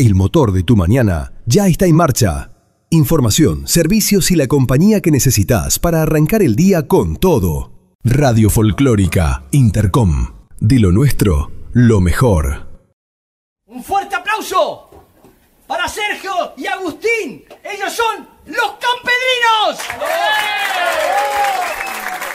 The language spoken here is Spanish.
El motor de tu mañana ya está en marcha. Información, servicios y la compañía que necesitas para arrancar el día con todo. Radio Folclórica Intercom. De lo nuestro, lo mejor. Un fuerte aplauso para Sergio y Agustín. Ellos son los Campedrinos.